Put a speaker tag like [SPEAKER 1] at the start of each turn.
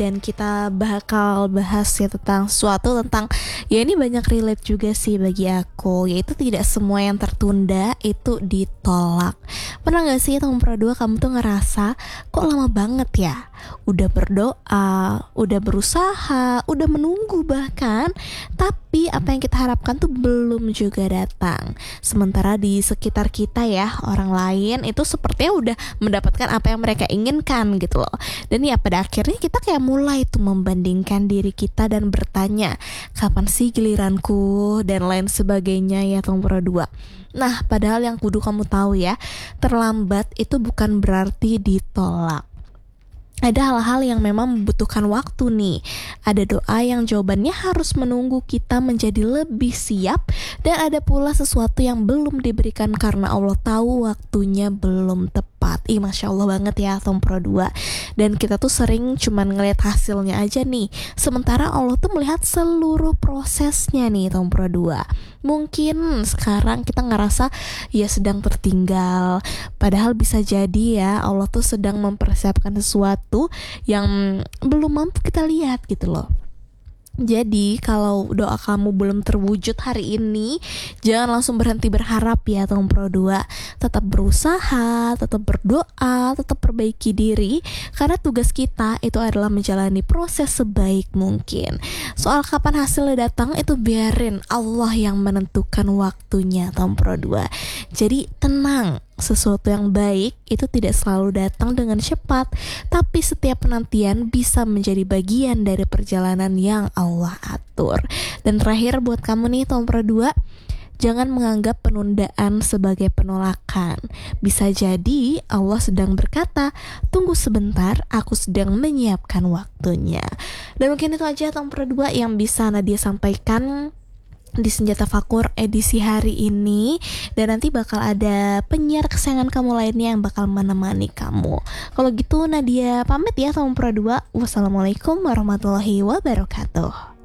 [SPEAKER 1] dan kita bakal bahas ya tentang sesuatu tentang ya ini banyak relate juga sih bagi aku, yaitu tidak semua yang tertunda itu ditolak. Pernah gak sih tahun pro 2 kamu tuh ngerasa kok lama banget ya? Udah berdoa, udah berusaha, udah menunggu bahkan, tapi apa yang kita harapkan tuh belum juga datang. Sementara di sekitar kita ya, orang lain itu sepertinya udah mendapatkan apa yang mereka inginkan gitu loh. Dan ya pada akhirnya kita kayak mulai tuh membandingkan diri kita dan bertanya, kapan sih giliranku dan lain sebagainya ya tahun pro 2. Nah, padahal yang kudu kamu tahu ya, terlambat itu bukan berarti ditolak. Ada hal-hal yang memang membutuhkan waktu nih. Ada doa yang jawabannya harus menunggu kita menjadi lebih siap. Dan ada pula sesuatu yang belum diberikan karena Allah tahu waktunya belum tepat. Masya Allah banget ya Tom Pro 2. Dan kita tuh sering cuman ngeliat hasilnya aja nih. Sementara Allah tuh melihat seluruh prosesnya nih Tom Pro 2. Mungkin sekarang kita ngerasa ya sedang tertinggal. Padahal bisa jadi ya Allah tuh sedang mempersiapkan sesuatu yang belum mampu kita lihat gitu loh. Jadi kalau doa kamu belum terwujud hari ini, jangan langsung berhenti berharap ya Tom Pro 2. Tetap berusaha, tetap berdoa, tetap perbaiki diri. Karena tugas kita itu adalah menjalani proses sebaik mungkin. Soal kapan hasilnya datang itu biarin Allah yang menentukan waktunya Tom Pro 2. Jadi tenang. Sesuatu yang baik itu tidak selalu datang dengan cepat, tapi setiap penantian bisa menjadi bagian dari perjalanan yang Allah atur. Dan terakhir buat kamu nih Tom Pro 2, jangan menganggap penundaan sebagai penolakan. Bisa jadi Allah sedang berkata, tunggu sebentar, aku sedang menyiapkan waktunya. Dan mungkin itu aja Tom Pro 2 yang bisa Nadia sampaikan di Senjata Fakur edisi hari ini. Dan nanti bakal ada penyiar kesayangan kamu lainnya yang bakal menemani kamu. Kalau gitu Nadia pamit ya Tom Pro 2. Wassalamualaikum warahmatullahi wabarakatuh.